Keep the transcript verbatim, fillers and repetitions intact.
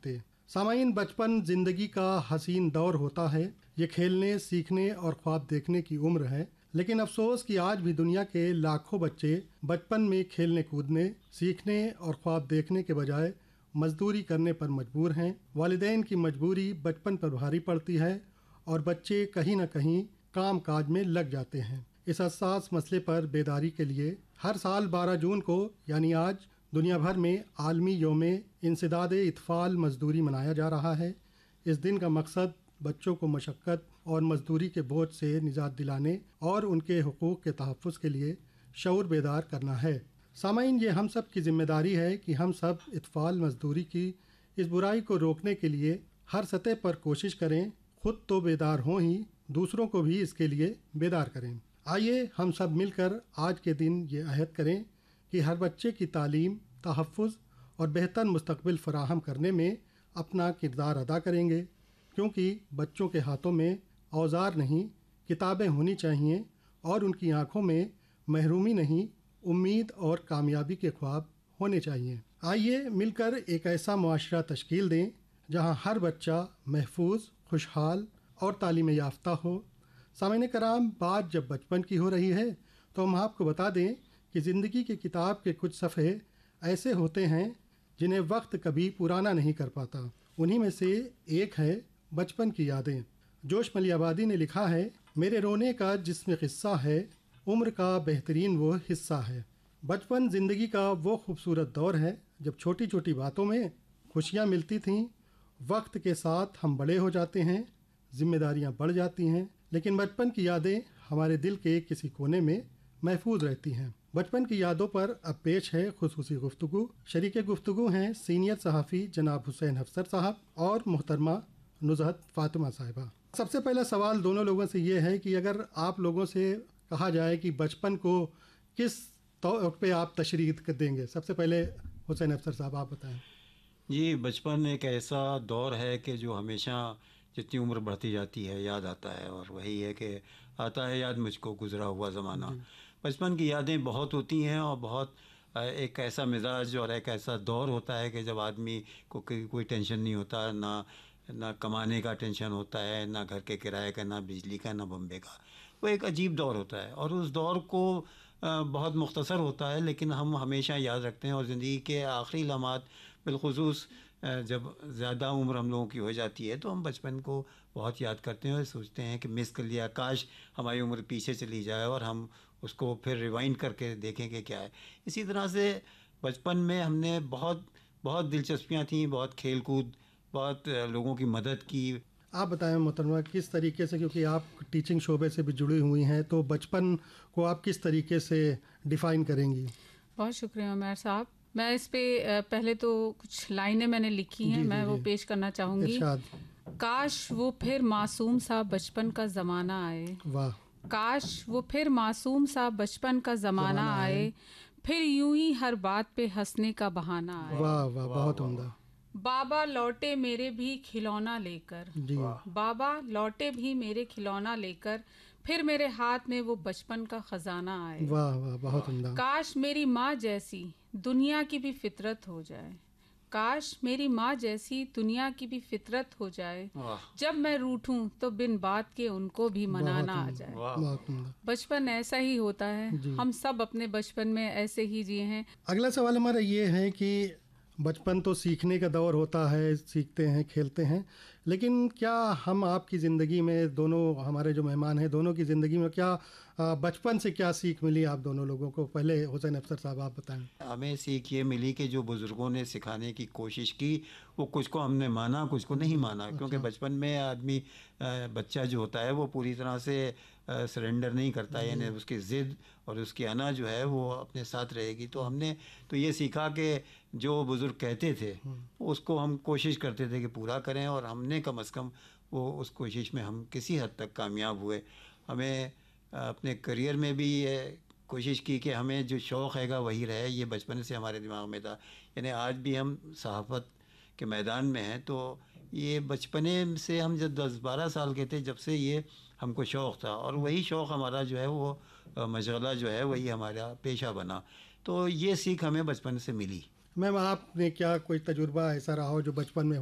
ہوتے۔ سامعین، بچپن زندگی کا حسین دور ہوتا ہے۔ یہ کھیلنے، سیکھنے اور خواب دیکھنے کی عمر ہے، لیکن افسوس کہ آج بھی دنیا کے لاکھوں بچے بچپن میں کھیلنے کودنے، سیکھنے اور خواب دیکھنے کے بجائے مزدوری کرنے پر مجبور ہیں۔ والدین کی مجبوری بچپن پر بھاری پڑتی ہے اور بچے کہیں نہ کہیں کام کاج میں لگ جاتے ہیں۔ اس حساس مسئلے پر بیداری کے لیے ہر سال بارہ جون کو یعنی آج دنیا بھر میں عالمی یوم انسداد اطفال مزدوری منایا جا رہا ہے۔ اس دن کا مقصد بچوں کو مشقت اور مزدوری کے بوجھ سے نجات دلانے اور ان کے حقوق کے تحفظ کے لیے شعور بیدار کرنا ہے۔ سامعین، یہ ہم سب کی ذمہ داری ہے کہ ہم سب اطفال مزدوری کی اس برائی کو روکنے کے لیے ہر سطح پر کوشش کریں۔ خود تو بیدار ہوں ہی، دوسروں کو بھی اس کے لیے بیدار کریں۔ آئیے ہم سب مل کر آج کے دن یہ عہد کریں کہ ہر بچے کی تعلیم، تحفظ اور بہتر مستقبل فراہم کرنے میں اپنا کردار ادا کریں گے، کیونکہ بچوں کے ہاتھوں میں اوزار نہیں، کتابیں ہونی چاہیے اور ان کی آنکھوں میں محرومی نہیں، امید اور کامیابی کے خواب ہونے چاہیے۔ آئیے مل کر ایک ایسا معاشرہ تشکیل دیں جہاں ہر بچہ محفوظ، خوشحال اور تعلیم یافتہ ہو۔ سامعین کرام، بات جب بچپن کی ہو رہی ہے تو ہم آپ کو بتا دیں کہ زندگی کی کتاب کے کچھ صفحے ایسے ہوتے ہیں جنہیں وقت کبھی پرانا نہیں کر پاتا۔ انہی میں سے ایک ہے بچپن کی یادیں۔ جوش ملی آبادی نے لکھا ہے، میرے رونے کا جس میں قصہ ہے، عمر کا بہترین وہ حصہ ہے۔ بچپن زندگی کا وہ خوبصورت دور ہے جب چھوٹی چھوٹی باتوں میں خوشیاں ملتی تھیں۔ وقت کے ساتھ ہم بڑے ہو جاتے ہیں، ذمہ داریاں بڑھ جاتی ہیں، لیکن بچپن کی یادیں ہمارے دل کے کسی کونے میں محفوظ رہتی ہیں۔ بچپن کی یادوں پر اب پیش ہے خصوصی گفتگو۔ شریک گفتگو ہیں سینئر صحافی جناب حسین افسر صاحب اور محترمہ نزہت فاطمہ صاحبہ۔ سب سے پہلا سوال دونوں لوگوں سے یہ ہے کہ اگر آپ لوگوں سے کہا جائے کہ بچپن کو کس طور پہ آپ تشریح دیں گے، سب سے پہلے حسین افسر صاحب آپ بتائیں۔ جی، بچپن ایک ایسا دور ہے کہ جو ہمیشہ جتنی عمر بڑھتی جاتی ہے یاد آتا ہے، اور وہی ہے کہ آتا ہے یاد مجھ کو گزرا ہوا زمانہ۔ بچپن کی یادیں بہت ہوتی ہیں اور بہت ایک ایسا مزاج اور ایک ایسا دور ہوتا ہے کہ جب آدمی کو کوئی ٹینشن نہیں ہوتا، نہ نہ کمانے کا ٹینشن ہوتا ہے، نہ گھر کے کرائے کا، نہ بجلی کا، نہ بمبے کا۔ وہ ایک عجیب دور ہوتا ہے اور اس دور کو بہت مختصر ہوتا ہے، لیکن ہم ہمیشہ یاد رکھتے ہیں، اور زندگی کے آخری لمحات بالخصوص جب زیادہ عمر ہم لوگوں کی ہو جاتی ہے تو ہم بچپن کو بہت یاد کرتے ہیں اور سوچتے ہیں کہ مس کر لیا، کاش ہماری عمر پیچھے چلی جائے اور ہم اس کو پھر ریوائنڈ کر کے دیکھیں کہ کیا ہے۔ اسی طرح سے بچپن میں ہم نے بہت بہت دلچسپیاں تھیں، بہت کھیل کود، بہت لوگوں کی مدد کی۔ آپ بتائیں محترمہ، کس طریقے سے، کیونکہ آپ ٹیچنگ شعبے سے بھی جڑی ہوئی ہیں، تو بچپن کو آپ کس طریقے سے ڈیفائن کریں گی؟ بہت شکریہ عمیر صاحب۔ میں اس پہ پہلے تو کچھ لائنیں میں نے لکھی ہیں، میں وہ پیش کرنا چاہوں گی۔ کاش وہ پھر معصوم سا بچپن کا زمانہ آئے، واہ، کاش وہ پھر معصوم سا بچپن کا زمانہ آئے، پھر یوں ہی ہر بات پہ ہنسنے کا بہانہ آئے۔ واہ واہ، بہت عمدہ۔ بابا لوٹے میرے بھی کھلونا لے کر، جی، بابا لوٹے بھی میرے کھلونا لے کر، پھر میرے ہاتھ میں وہ بچپن کا خزانہ آئے۔ واہ واہ، بہت عمدہ۔ کاش میری ماں جیسی دنیا کی بھی فطرت ہو جائے، کاش میری ماں جیسی دنیا کی بھی فطرت ہو جائے، جب میں روٹھوں تو بن بات کے ان کو بھی منانا آ جائے۔ بہت عمدہ۔ بچپن ایسا ہی ہوتا ہے، ہم سب اپنے بچپن میں ایسے ہی جیے ہیں۔ اگلا سوال ہمارا یہ ہے کہ بچپن تو سیکھنے کا دور ہوتا ہے، سیکھتے ہیں، کھیلتے ہیں، لیکن کیا ہم آپ کی زندگی میں، دونوں ہمارے جو مہمان ہیں دونوں کی زندگی میں، کیا بچپن سے کیا سیکھ ملی آپ دونوں لوگوں کو؟ پہلے حسین افسر صاحب آپ بتائیں۔ ہمیں سیکھ یہ ملی کہ جو بزرگوں نے سکھانے کی کوشش کی وہ کچھ کو ہم نے مانا، کچھ کو نہیں مانا، کیونکہ بچپن میں آدمی بچہ جو ہوتا ہے وہ پوری طرح سے سرنڈر نہیں کرتا، یعنی اس کی ضد اور اس کی انا جو ہے وہ اپنے ساتھ رہے گی۔ تو ہم نے تو یہ سیکھا کہ جو بزرگ کہتے تھے اس کو ہم کوشش کرتے تھے کہ پورا کریں، اور ہم نے کم از کم وہ اس کوشش میں ہم کسی حد تک کامیاب ہوئے۔ ہمیں اپنے کریئر میں بھی یہ کوشش کی کہ ہمیں جو شوق ہے گا وہی رہے، یہ بچپن سے ہمارے دماغ میں تھا۔ یعنی آج بھی ہم صحافت کے میدان میں ہیں تو یہ بچپنے سے، ہم جب دس بارہ سال کے تھے جب سے یہ ہم کو شوق تھا، اور وہی شوق ہمارا جو ہے وہ مشغلہ جو ہے وہی ہمارا پیشہ بنا۔ تو یہ سیکھ ہمیں بچپن سے ملی۔ میم، آپ نے کیا کوئی تجربہ ایسا رہا ہو جو بچپن میں